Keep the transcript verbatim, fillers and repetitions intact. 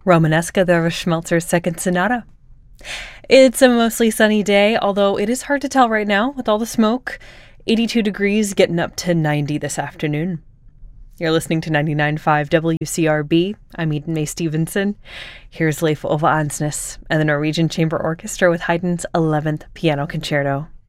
Romanesca, the Schmelzer's Second Sonata. It's a mostly sunny day, although it is hard to tell right now with all the smoke. eighty-two degrees, getting up to ninety this afternoon. You're listening to ninety-nine point five W C R B. I'm Eden May Stevenson. Here's Leif Ove Ansnes and the Norwegian Chamber Orchestra with Haydn's eleventh Piano Concerto.